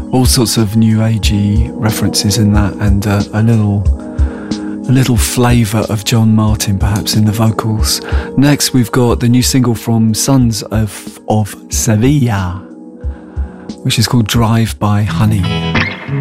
All sorts of new agey references in that, and a little flavour of John Martin perhaps in the vocals. Next we've got the new single from Sons of Sevilla, which is called Drive by Honey.